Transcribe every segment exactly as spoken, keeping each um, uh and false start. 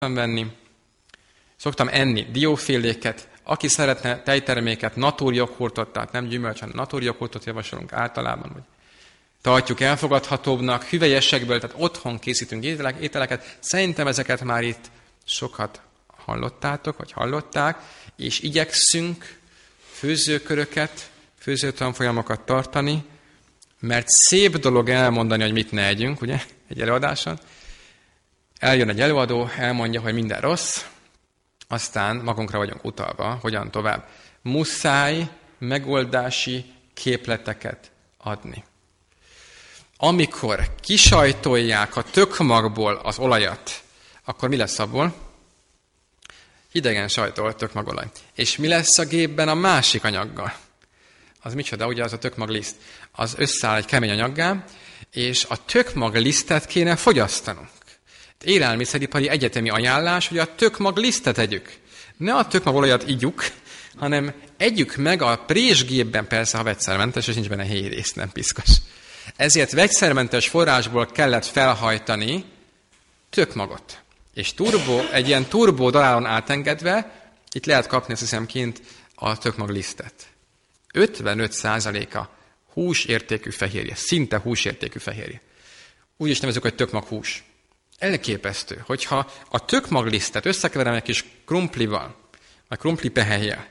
venni, szoktam enni dióféléket, aki szeretne tejterméket, natúrjoghurtot, tehát nem gyümölcs, hanem natúrjoghurtot javasolunk általában, hogy tartjuk elfogadhatóbbnak, hüvelyesekből, tehát otthon készítünk ételek, ételeket. Szerintem ezeket már itt sokat hallottátok, vagy hallották, és igyekszünk főzőköröket, főzőtanfolyamokat tartani, mert szép dolog elmondani, hogy mit ne együnk, ugye, egy előadáson. Eljön egy előadó, elmondja, hogy minden rossz, aztán magunkra vagyunk utalva, hogyan tovább. Muszáj megoldási képleteket adni. Amikor kisajtolják a tökmagból az olajat, akkor mi lesz abból? Hidegen sajtolt tökmagolaj. És mi lesz a gépben a másik anyaggal? Az micsoda, ugye az a tökmagliszt. Az összeáll egy kemény anyaggá, és a tökmaglisztet kéne fogyasztanunk. Élelmiszeripari egyetemi ajánlás, hogy a tökmaglisztet együk. Ne a tökmagolajat igyuk, hanem együk meg a présgépben, persze, ha vegyszermentes, és nincs benne héjrész, nem piszkos. Ezért vegyszermentes forrásból kellett felhajtani tökmagot. És turbo, egy ilyen turbó darálon átengedve, itt lehet kapni, azt hiszem, kint a tökmaglisztet. ötvenöt százaléka húsértékű fehérje, szinte húsértékű fehérje. Úgy is nevezzük, hogy tökmaghús. Elképesztő, hogyha a tökmaglisztet összekeverem egy kis krumplival, vagy krumplipehelyjel,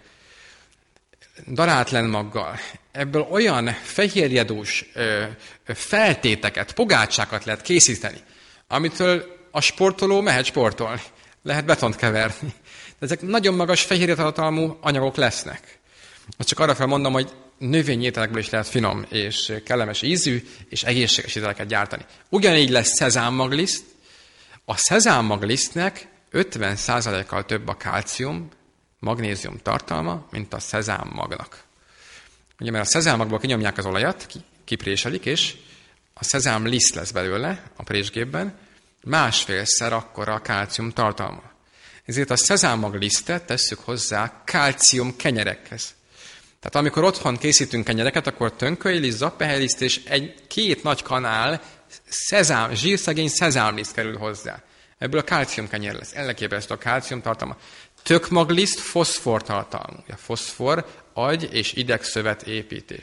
darált lenmaggal, ebből olyan fehérjedús ö, ö, feltéteket, pogácsákat lehet készíteni, amitől a sportoló mehet sportolni. Lehet betont keverni. De ezek nagyon magas fehérjetartalmú anyagok lesznek. Most csak arra felmondom, hogy növényi ételekből is lehet finom és kellemes ízű és egészséges ételeket gyártani. Ugyanígy lesz szezámmagliszt. A szezámmaglisztnek ötven százalékkal több a kálcium, magnézium tartalma, mint a szezámmagnak. Ugye, mert a szezámmagból kinyomják az olajat, kipréselik, és a szezámliszt lesz belőle a présgépben, másfélszer akkora a kálcium tartalma. Ezért a szezámmaglisztet tesszük hozzá kálcium kenyerekhez. Tehát amikor otthon készítünk kenyereket, akkor tönkölyliszt, zappehelyliszt és egy-két nagy kanál szezám, zsírszegény szezámliszt kerül hozzá. Ebből a kálcium kenyer lesz. Elképesztő a kálcium tartalma. Tökmagliszt foszfor tartalmú. A foszfor agy és idegszövet építés.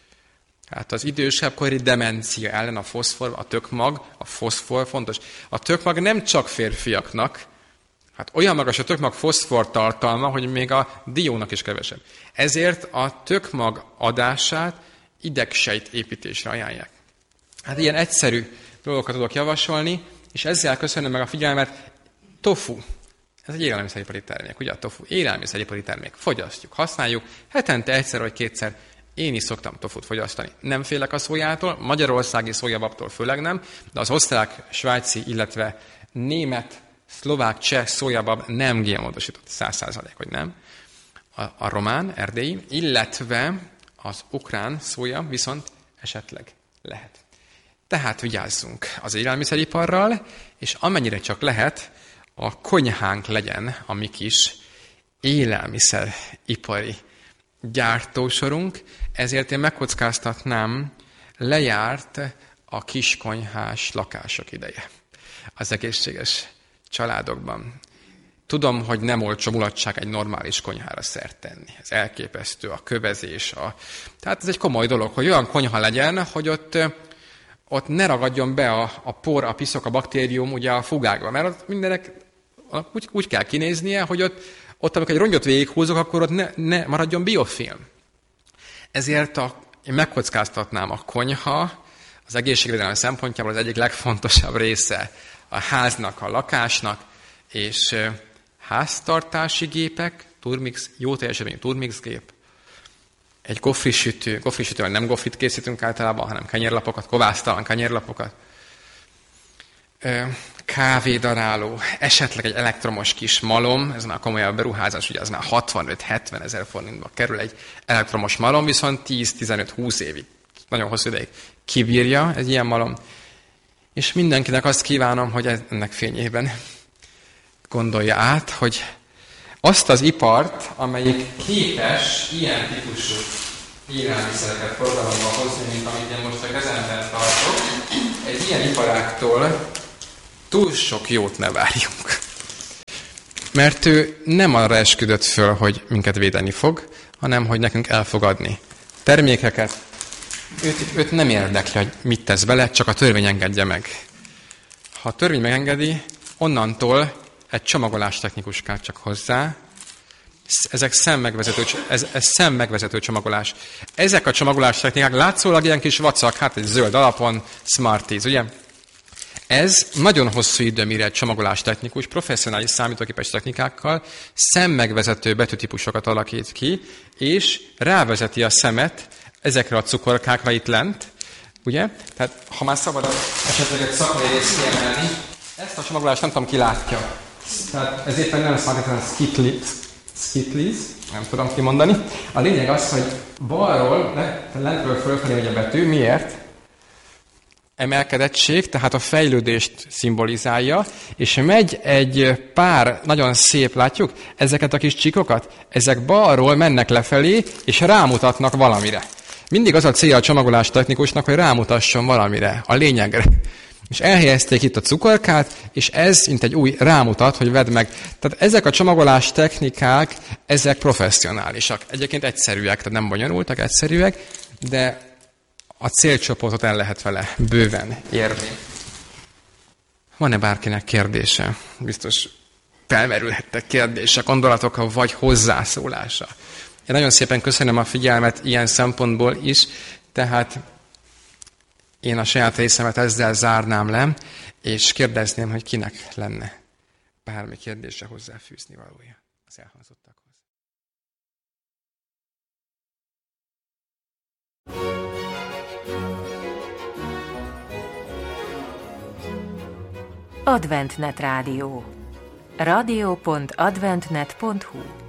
Hát az idősebb kori demencia ellen a foszfor, a tökmag, a foszfor fontos. A tökmag nem csak férfiaknak, hát olyan magas a tökmag foszfor tartalma, hogy még a diónak is kevesebb. Ezért a tökmag adását idegsejt építésre ajánlják. Hát ilyen egyszerű dolgokat tudok javasolni, és ezzel köszönöm meg a figyelmet. Tofu. Ez egy élelmiszeripari termék, ugye a tofu? Élelmiszeripari termék. Fogyasztjuk, használjuk. Hetente egyszer vagy kétszer én is szoktam tofut fogyasztani. Nem félek a szójától, magyarországi szójababtól főleg nem, de az osztrák, svájci, illetve német, szlovák, cseh szójabab nem gé em módosított, száz százalék, hogy nem. A, a román, erdélyi, illetve az ukrán szója viszont esetleg lehet. Tehát vigyázzunk az élelmiszeriparral, és amennyire csak lehet, a konyhánk legyen a mi kis élelmiszeripari gyártósorunk, ezért én megkockáztatnám, lejárt a kiskonyhás lakások ideje az egészséges családokban. Tudom, hogy nem olcsó mulatság egy normális konyhára szert tenni. Ez elképesztő, a kövezés. A... Tehát ez egy komoly dolog, hogy olyan konyha legyen, hogy ott, ott ne ragadjon be a, a por, a piszok, a baktérium ugye a fugákba, mert ott mindenek úgy, úgy kell kinéznie, hogy ott, ott amikor egy rongyot végighúzok, akkor ott ne, ne maradjon biofilm. Ezért a, én megkockáztatnám a konyha, az egészségvédelem szempontjából az egyik legfontosabb része a háznak, a lakásnak, és háztartási gépek, Turmix, jó teljesítményű Turmix gép, egy gofrisütő, gofrisütővel nem gofrit készítünk általában, hanem kenyérlapokat, kovásztalan kenyérlapokat, kávédaráló, esetleg egy elektromos kis malom, ez már komolyabb beruházás, ugye az már hatvanöt-hetven ezer forintba kerül egy elektromos malom, viszont tíz-tizenöt-húsz évig, nagyon hosszú ideig kibírja egy ilyen malom. És mindenkinek azt kívánom, hogy ennek fényében gondolja át, hogy azt az ipart, amelyik képes ilyen típusú élelmiszereket forgalomba hozni, mint amit én most a kezemben tartok, egy ilyen iparáktól túl sok jót ne várjunk. Mert ő nem arra esküdött föl, hogy minket védeni fog, hanem hogy nekünk elfogadni termékeket. Őt, őt nem érdekli, hogy mit tesz bele, csak a törvény engedje meg. Ha a törvény megengedi, onnantól egy csomagolás technikus kell csak hozzá. Ezek szemmegvezető, ez, ez szemmegvezető csomagolás. Ezek a csomagolás technikák látszólag ilyen kis vacak, hát egy zöld alapon, Smarties, ugye? Ez nagyon hosszú idő, mire egy csomagolás technikus, professzionális számítógépes technikákkal szemmegvezető betűtípusokat alakít ki, és rávezeti a szemet ezekre a cukorkákra itt lent, ugye? Tehát, ha már szabad esetleg egy szakmai részt kiemelni, ezt a csomagolást nem tudom, ki látja. Tehát ez éppen nem Smarties, hanem Skittles, Skittles, nem tudom kimondani. A lényeg az, hogy balról, lentről fölfelé megy a betű, miért? Emelkedettség, tehát a fejlődést szimbolizálja, és megy egy pár, nagyon szép, látjuk, ezeket a kis csíkokat, ezek balról mennek lefelé, és rámutatnak valamire. Mindig az a célja a csomagolás technikusnak, hogy rámutasson valamire, a lényegre. És elhelyezték itt a cukorkát, és ez, mint egy új rámutat, hogy vedd meg. Tehát ezek a csomagolás technikák, ezek professzionálisak. Egyébként egyszerűek, tehát nem bonyolultak, egyszerűek, de a célcsoportot el lehet vele bőven érni. Van-e bárkinek kérdése? Biztos felmerülhettek kérdések, gondolatok, vagy hozzászólása. Én nagyon szépen köszönöm a figyelmet ilyen szempontból is, tehát én a saját részemet ezzel zárnám le, és kérdezném, hogy kinek lenne bármi kérdése hozzáfűzni valója az elhangzottakhoz. AdventNet Rádió. rádió pont adventnet pont hu